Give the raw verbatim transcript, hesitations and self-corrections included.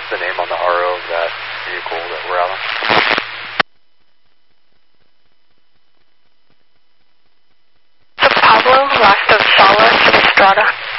the name on the R O of that vehicle that we're out on? Pablo, last of Solace, Estrada.